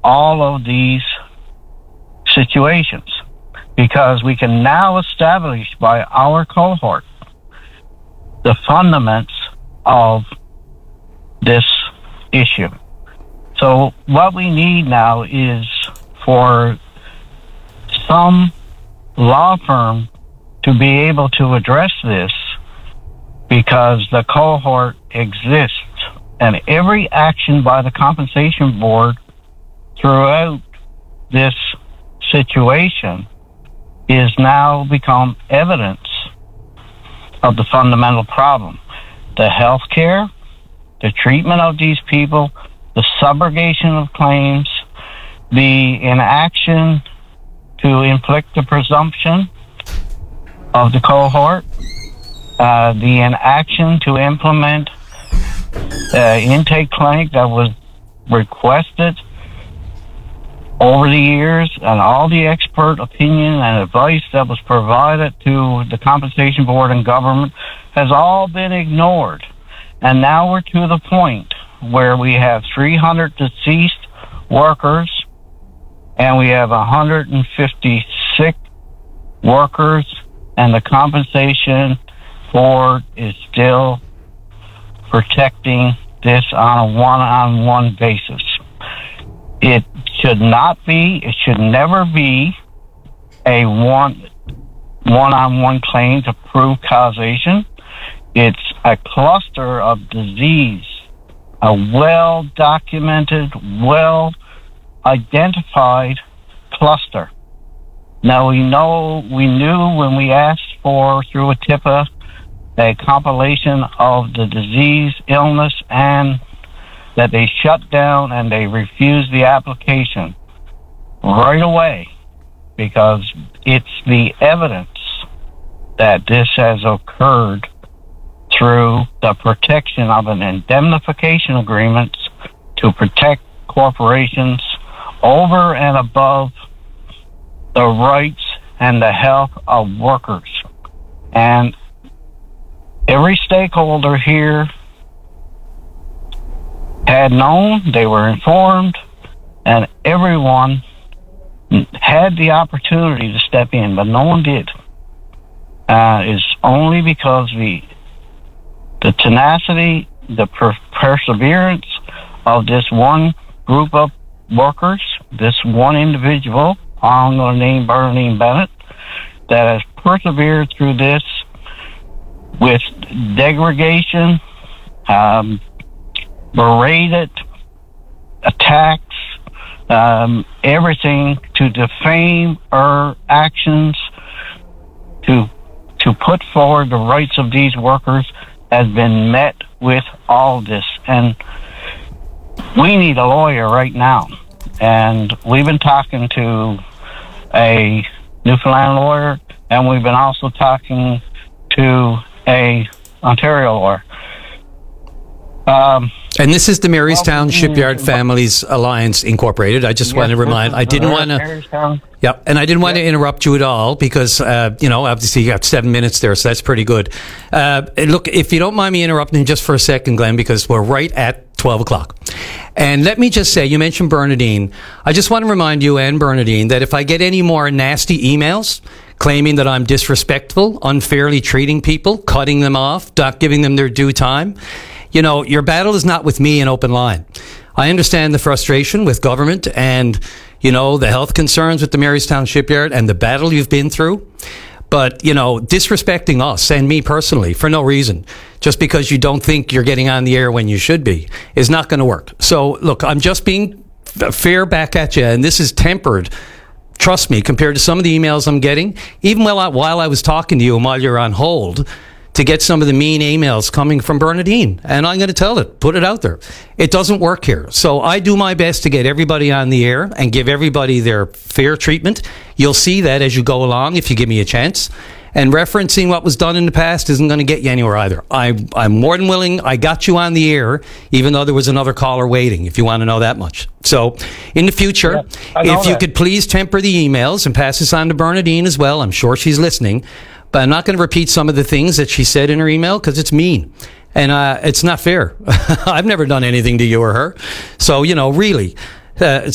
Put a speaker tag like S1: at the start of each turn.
S1: all of these situations, because we can now establish by our cohort the fundaments of this issue. So what we need now is for some law firm to be able to address this, because the cohort exists, and every action by the compensation board throughout this situation is now become evidence of the fundamental problem. The health care, the treatment of these people, the subrogation of claims, the inaction to inflict the presumption of the cohort, the inaction to implement the intake clinic that was requested over the years, and all the expert opinion and advice that was provided to the compensation board and government has all been ignored. And now we're to the point where we have 300 deceased workers and we have 150 sick workers, and the compensation board is still protecting this on a one-on-one basis. It should not be, it should never be a one-on-one claim to prove causation. It's a cluster of disease, a well-documented, well-identified cluster. Now we knew when we asked for, through a TIPA, a compilation of the disease, illness, and that they shut down and they refused the application right away, because it's the evidence that this has occurred through the protection of an indemnification agreement to protect corporations over and above the rights and the health of workers. And every stakeholder here had known, they were informed, and everyone had the opportunity to step in, but no one did. It's only because the tenacity, the perseverance of this one group of workers, this one individual, I'm going to name Bernadine Bennett, that has persevered through this with degradation, berated, attacks, everything to defame her actions, to put forward the rights of these workers, has been met with all this. And we need a lawyer right now. And we've been talking to a Newfoundland lawyer, and we've been also talking to a Ontario lawyer.
S2: And this is the Marystown Shipyard Families Alliance Incorporated. I just want to remind, I didn't want to, yeah, and I didn't want to interrupt you at all because, obviously you got 7 minutes there, so that's pretty good. Look, if you don't mind me interrupting just for a second, Glenn, because we're right at 12 o'clock. And let me just say, you mentioned Bernadine. I just want to remind you and Bernadine that if I get any more nasty emails claiming that I'm disrespectful, unfairly treating people, cutting them off, not giving them their due time, your battle is not with me in open line. I understand the frustration with government and, the health concerns with the Marystown Shipyard and the battle you've been through. But, disrespecting us and me personally for no reason, just because you don't think you're getting on the air when you should be, is not going to work. So, look, I'm just being fair back at you, and this is tempered, trust me, compared to some of the emails I'm getting, even while I was talking to you and while you're on hold, to get some of the mean emails coming from Bernadine. And I'm going to tell it, put it out there. It doesn't work here. So I do my best to get everybody on the air and give everybody their fair treatment. You'll see that as you go along if you give me a chance. And referencing what was done in the past isn't going to get you anywhere either. I'm more than willing. I got you on the air, even though there was another caller waiting, if you want to know that much. So in the future, if you could please temper the emails and pass this on to Bernadine as well. I'm sure she's listening. But I'm not going to repeat some of the things that she said in her email because it's mean. And it's not fair. I've never done anything to you or her. So, really,